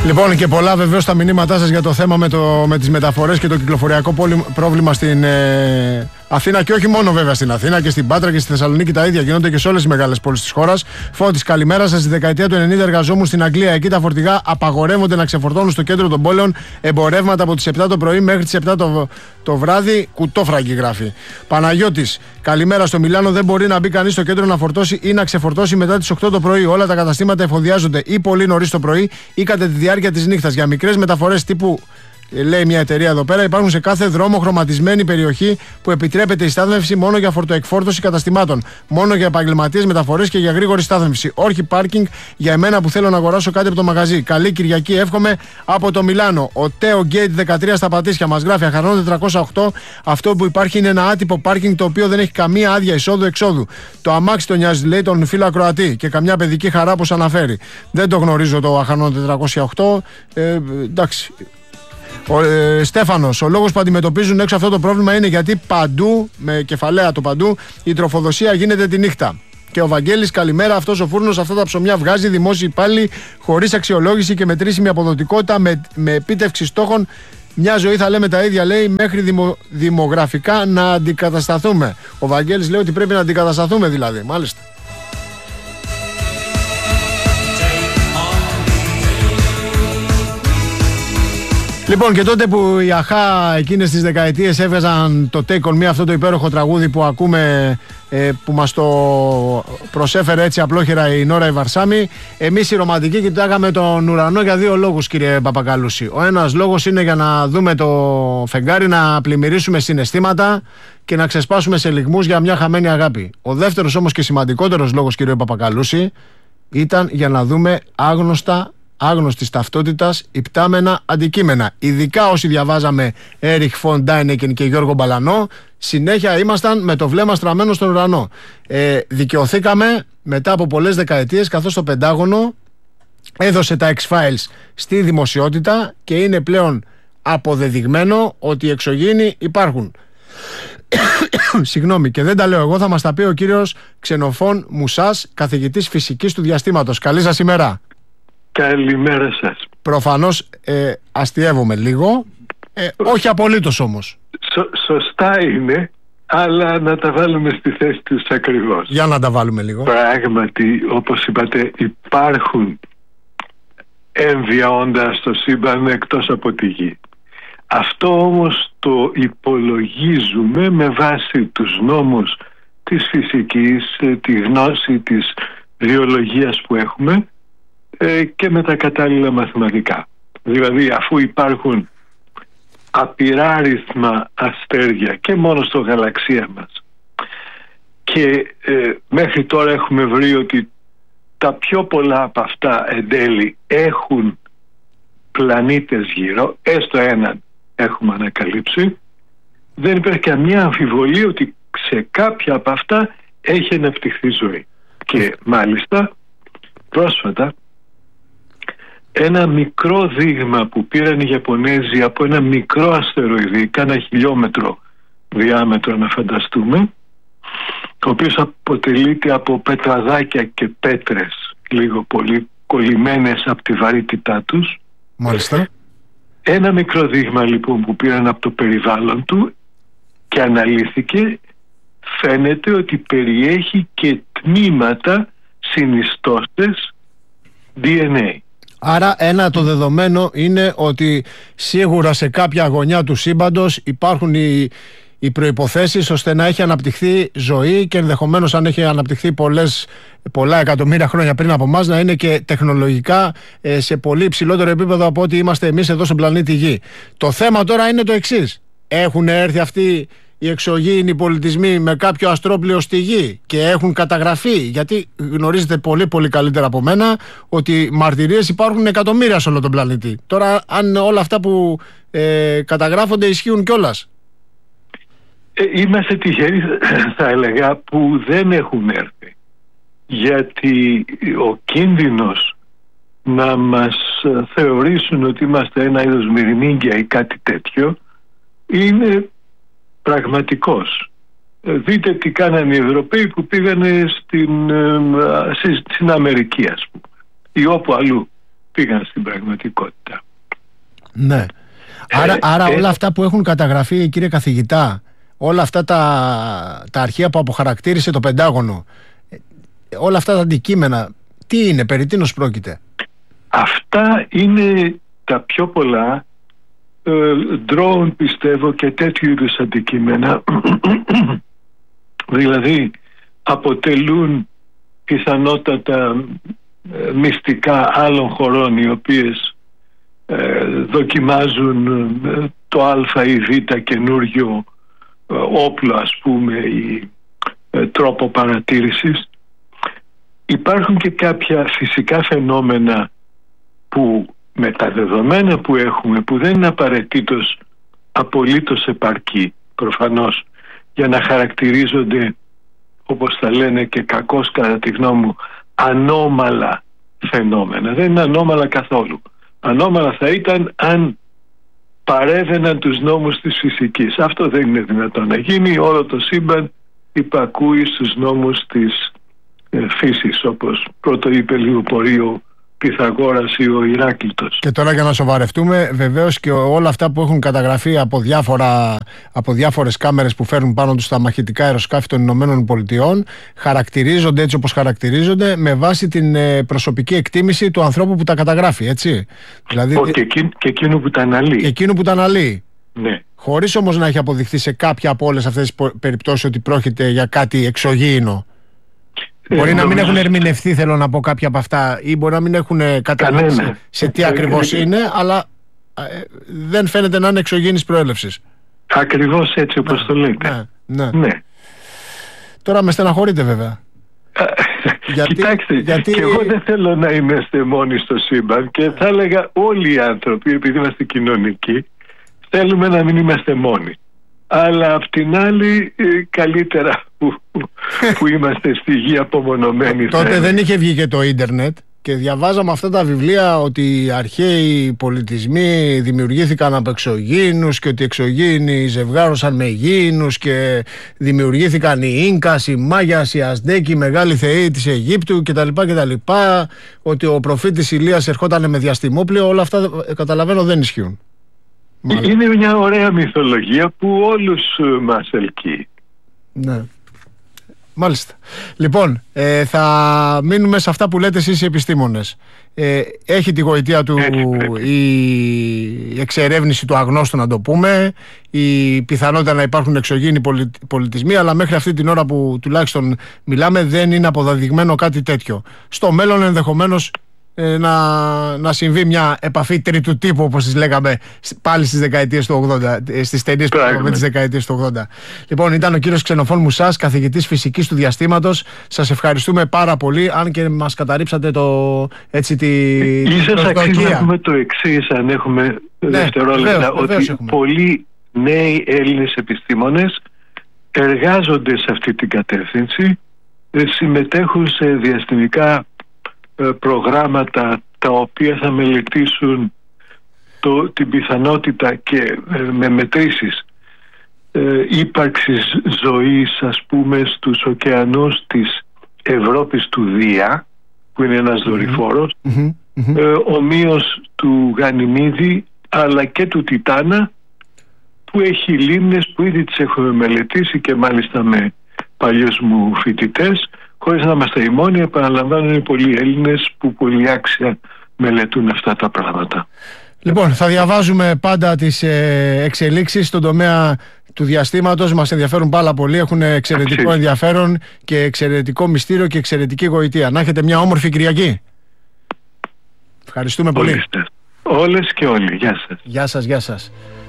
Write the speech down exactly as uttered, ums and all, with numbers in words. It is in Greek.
Λοιπόν, και πολλά βεβαίως τα μηνύματά σας για το θέμα με, το, με τις μεταφορές και το κυκλοφοριακό πόλη, πρόβλημα στην ε, Αθήνα, και όχι μόνο βέβαια στην Αθήνα, και στην Πάτρα και στη Θεσσαλονίκη τα ίδια γίνονται και σε όλες τις μεγάλες πόλεις της χώρας. Φώτης, καλημέρα σας. Στη δεκαετία του ενενήντα εργαζόμουν στην Αγγλία. Εκεί τα φορτηγά απαγορεύονται να ξεφορτώνουν στο κέντρο των πόλεων εμπορεύματα από τις επτά το πρωί μέχρι τις επτά το, το βράδυ. Κουτόφραγκη γράφει. Παναγιώτης, καλημέρα. Στο Μιλάνο δεν μπορεί να μπει κανείς στο κέντρο να φορτώσει ή να ξεφορτώσει μετά τις οκτώ το πρωί. Όλα τα καταστήματα εφοδιάζονται ή πολύ νωρίς το πρωί ή κατά τη διάρκεια της νύχτας. Για μικρές μεταφορές τύπου, λέει μια εταιρεία εδώ πέρα, υπάρχουν σε κάθε δρόμο χρωματισμένη περιοχή που επιτρέπεται η στάθμευση μόνο για φορτοεκφόρτωση καταστημάτων. Μόνο για επαγγελματίες μεταφορές και για γρήγορη στάθμευση. Όχι πάρκινγκ για εμένα που θέλω να αγοράσω κάτι από το μαγαζί. Καλή Κυριακή, εύχομαι από το Μιλάνο. Ο Τέο Γκέιτ δεκατρία στα Πατήσια μας γράφει: Αχαρνών τετρακόσια οκτώ. Αυτό που υπάρχει είναι ένα άτυπο πάρκινγκ το οποίο δεν έχει καμία άδεια εισόδου-εξόδου. Το αμάξι το νοιάζει, λέει, τον φίλο ακροατή, και καμιά παιδική χαρά όπως αναφέρει. Δεν το γνωρίζω το Αχαρνών τετρακόσια οκτώ. Ε, εντάξει. Ο ε, Στέφανος, ο λόγος που αντιμετωπίζουν έξω αυτό το πρόβλημα είναι γιατί παντού, με κεφαλαία το παντού, η τροφοδοσία γίνεται τη νύχτα. Και ο Βαγγέλης, καλημέρα. Αυτός ο φούρνος αυτά τα ψωμιά βγάζει δημόσιοι υπάλληλοι χωρίς αξιολόγηση και μετρήσιμη αποδοτικότητα, με, με επίτευξη στόχων. Μια ζωή θα λέμε τα ίδια, λέει, μέχρι δημο, δημογραφικά να αντικατασταθούμε. Ο Βαγγέλης λέει ότι πρέπει να αντικατασταθούμε, δηλαδή. Μάλιστα. Λοιπόν, και τότε που οι ΑΧΑ εκείνες τις δεκαετίες έβγαζαν το Take On Me, αυτό το υπέροχο τραγούδι που ακούμε, ε, που μας το προσέφερε έτσι απλόχερα η Νόρα η Βαρσάμι, εμείς οι ρομαντικοί κοιτάγαμε τον ουρανό για δύο λόγους, κύριε Παπακαλούση. Ο ένας λόγος είναι για να δούμε το φεγγάρι, να πλημμυρίσουμε συναισθήματα και να ξεσπάσουμε σε λυγμούς για μια χαμένη αγάπη. Ο δεύτερος όμως και σημαντικότερος λόγος, κύριε Παπακαλούση, ήταν για να δούμε άγνωστα άγνωστης ταυτότητας υπτάμενα αντικείμενα. Ειδικά όσοι διαβάζαμε Έριχ Φον Ντάινεκεν και Γιώργο Μπαλανό, συνέχεια ήμασταν με το βλέμμα στραμμένο στον ουρανό. Ε, δικαιωθήκαμε μετά από πολλές δεκαετίες, καθώς το Πεντάγωνο έδωσε τα X-Files στη δημοσιότητα και είναι πλέον αποδεδειγμένο ότι οι εξωγήινοι υπάρχουν. Συγγνώμη, και δεν τα λέω εγώ, θα μας τα πει ο κύριος Ξενοφών Μουσάς, καθηγητής φυσικής του διαστήματος. Καλή σας ημέρα. Καλημέρα σας. Προφανώς ε, αστιεύομαι λίγο, ε, όχι απολύτως όμως. Σω, σωστά είναι, αλλά να τα βάλουμε στη θέση τους ακριβώς. Για να τα βάλουμε λίγο. Πράγματι, όπως είπατε, υπάρχουν έμβια όντα στο σύμπαν εκτός από τη Γη. Αυτό όμως το υπολογίζουμε με βάση τους νόμους της φυσικής, τη γνώση της βιολογίας που έχουμε, και με τα κατάλληλα μαθηματικά. Δηλαδή, αφού υπάρχουν απειράριθμα αστέρια και μόνο στο γαλαξία μας, και ε, μέχρι τώρα έχουμε βρει ότι τα πιο πολλά από αυτά εν τέλει έχουν πλανήτες γύρω, έστω έναν έχουμε ανακαλύψει, δεν υπάρχει καμία αμφιβολία ότι σε κάποια από αυτά έχει αναπτυχθεί ζωή. Και μάλιστα πρόσφατα ένα μικρό δείγμα που πήραν οι Ιαπωνέζοι από ένα μικρό αστεροειδή, κάνα χιλιόμετρο διάμετρο να φανταστούμε, ο οποίος αποτελείται από πετραδάκια και πέτρες λίγο πολύ κολλημένες από τη βαρύτητά τους. Μάλιστα. Ένα μικρό δείγμα λοιπόν που πήραν από το περιβάλλον του και αναλύθηκε, φαίνεται ότι περιέχει και τμήματα συνιστώσεις ντι εν έι. Άρα ένα το δεδομένο είναι ότι σίγουρα σε κάποια γωνιά του σύμπαντος υπάρχουν οι, οι προϋποθέσεις ώστε να έχει αναπτυχθεί ζωή, και ενδεχομένως αν έχει αναπτυχθεί πολλές, πολλά εκατομμύρια χρόνια πριν από εμάς να είναι και τεχνολογικά ε, σε πολύ υψηλότερο επίπεδο από ό,τι είμαστε εμείς εδώ στον πλανήτη Γη. Το θέμα τώρα είναι το εξής. Έχουν έρθει αυτοί οι εξωγήινοι πολιτισμοί με κάποιο αστρόπλιο στη Γη και έχουν καταγραφεί? Γιατί γνωρίζετε πολύ πολύ καλύτερα από μένα ότι μαρτυρίες υπάρχουν εκατομμύρια σε όλο τον πλανήτη. Τώρα αν όλα αυτά που ε, καταγράφονται ισχύουν κιόλας. Ε, είμαστε τυχεροί, θα έλεγα, που δεν έχουν έρθει. Γιατί ο κίνδυνος να μας θεωρήσουν ότι είμαστε ένα είδος μυρμήγκια ή κάτι τέτοιο είναι πραγματικός. Δείτε τι κάνανε οι Ευρωπαίοι που πήγανε στην, στην Αμερική, ας πούμε, ή όπου αλλού, πήγαν στην πραγματικότητα. Ναι. Άρα, ε, άρα ε, όλα αυτά που έχουν καταγραφεί, κύριε καθηγητά, όλα αυτά τα, τα αρχεία που αποχαρακτήρισε το Πεντάγωνο, όλα αυτά τα αντικείμενα, τι είναι, περί τίνος πρόκειται? Αυτά είναι τα πιο πολλά ε, drone, πιστεύω, και τέτοιου είδους αντικείμενα. Δηλαδή αποτελούν πιθανότατα ε, μυστικά άλλων χωρών, οι οποίες ε, δοκιμάζουν ε, το α ή β καινούριο ε, όπλο, ας πούμε, ή ε, τρόπο παρατήρησης. Υπάρχουν και κάποια φυσικά φαινόμενα που με τα δεδομένα που έχουμε, που δεν είναι απαραίτητος απολύτως επαρκή προφανώς για να χαρακτηρίζονται, όπως τα λένε και κακώς κατά τη γνώμη μου, ανώμαλα φαινόμενα. Δεν είναι ανώμαλα καθόλου. Ανώμαλα θα ήταν αν παρέβαιναν τους νόμους της φυσικής. Αυτό δεν είναι δυνατόν να γίνει. Όλο το σύμπαν υπακούει στους νόμους της ε, φύσης, όπως πρώτο είπε λίγο πορείο Πυθαγόρας ή ο Ηράκλειτος. Και τώρα, για να σοβαρευτούμε, βεβαίως και όλα αυτά που έχουν καταγραφεί από, διάφορα, από διάφορες κάμερες που φέρνουν πάνω τους τα μαχητικά αεροσκάφη των Ηνωμένων Πολιτειών, χαρακτηρίζονται έτσι όπως χαρακτηρίζονται με βάση την προσωπική εκτίμηση του ανθρώπου που τα καταγράφει, έτσι. Δηλαδή, Ο, και, εκείνο, και εκείνο που τα αναλύει. Και εκείνο που τα αναλύει. Ναι. Χωρίς όμως να έχει αποδειχθεί σε κάποια από όλες αυτές τις περιπτώσεις ότι πρόκειται για κάτι εξωγήινο. Μπορεί ε, να μην έχουν ερμηνευθεί, θέλω να πω, κάποια από αυτά, ή μπορεί να μην έχουν καταλήξει σε τι ακριβώς ε, είναι, αλλά ε, δεν φαίνεται να είναι εξωγήινης προέλευσης. Ακριβώς έτσι όπως ναι, το λέτε. Ναι, ναι. ναι. Τώρα με στεναχωρείτε βέβαια. γιατί, Κοιτάξτε, γιατί... και εγώ δεν θέλω να είμαστε μόνοι στο σύμπαν και θα έλεγα όλοι οι άνθρωποι, επειδή είμαστε κοινωνικοί, θέλουμε να μην είμαστε μόνοι. Αλλά απ' την άλλη καλύτερα που, που είμαστε στη γη απομονωμένοι. Τότε δεν είχε βγει και το ίντερνετ και διαβάζαμε αυτά τα βιβλία ότι οι αρχαίοι πολιτισμοί δημιουργήθηκαν από εξωγήινους και ότι οι εξωγήινοι ζευγάρωσαν με γήινους και δημιουργήθηκαν οι Ίνκας, οι Μάγιας, οι Αζτέκοι, οι μεγάλοι θεοί της Αιγύπτου κτλ, κτλ. Ότι ο προφήτης Ηλίας ερχόταν με διαστημόπλαιο. Όλα αυτά καταλαβαίνω δεν ισχύουν. Μάλλον. Είναι μια ωραία μυθολογία που όλους μας ελκύει. Ναι. Μάλιστα. Λοιπόν, ε, θα μείνουμε σε αυτά που λέτε εσείς οι επιστήμονες. Ε, έχει τη γοητεία του η εξερεύνηση του αγνώστου, να το πούμε, η πιθανότητα να υπάρχουν εξωγήινοι πολιτισμοί, αλλά μέχρι αυτή την ώρα που τουλάχιστον μιλάμε δεν είναι αποδεδειγμένο κάτι τέτοιο. Στο μέλλον ενδεχομένως Ε, να, να συμβεί μια επαφή τρίτου τύπου, όπως τις λέγαμε πάλι στις δεκαετίες του ογδόντα, στις ταινίες που με τις δεκαετίες του ογδόντα. Λοιπόν, ήταν ο κύριος Ξενοφών Μουσάς, καθηγητής φυσικής του διαστήματος. Σας ευχαριστούμε πάρα πολύ, αν και μας καταρρίψατε το, έτσι, τη Ίσως αξίζει να πούμε το εξής, αν έχουμε ναι, δευτερόλεπτα, ότι έχουμε. Πολλοί νέοι Έλληνες επιστήμονες εργάζονται σε αυτή την κατεύθυνση, συμμετέχουν σε διαστημικά προγράμματα τα οποία θα μελετήσουν το, την πιθανότητα και ε, με μετρήσεις ε, ύπαρξης ζωής, ας πούμε, στους ωκεανούς της Ευρώπης του Δία, που είναι ένας mm-hmm. δορυφόρος mm-hmm. Mm-hmm. Ε, ομοίως του Γανιμίδη αλλά και του Τιτάνα, που έχει λίμνες που ήδη τις έχουμε μελετήσει και μάλιστα με παλιούς μου φοιτητές. Χωρίς να είμαστε οι μόνοι, επαναλαμβάνω, είναι πολλοί Έλληνες που πολύ άξια μελετούν αυτά τα πράγματα. Λοιπόν, θα διαβάζουμε πάντα τις ε, εξελίξεις στον τομέα του διαστήματος. Μας ενδιαφέρουν πάρα πολύ, έχουν εξαιρετικό Αξίζει. ενδιαφέρον και εξαιρετικό μυστήριο και εξαιρετική γοητεία. Να έχετε μια όμορφη Κυριακή. Ευχαριστούμε πολύ. Όλες και όλοι. Γεια σας. Γεια σας, γεια σας.